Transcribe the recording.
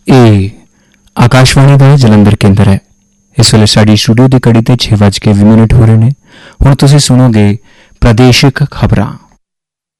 ਇਹ ਆਕਾਸ਼ਵਾਣੀ ਦਾ ਜਲੰਧਰ ਕੇਂਦਰ ਹੈ। ਇਸ ਵੇਲੇ ਸਾਡੀ ਸਟੂਡੀਓ ਦੀ ਘੜੀ ਤੇ 6:20 ਹੋ ਰਹੇ ਨੇ। ਹੁਣ ਤੁਸੀਂ ਸੁਣੋਗੇ ਪ੍ਰਾਦੇਸ਼ਿਕ ਖਬਰਾਂ।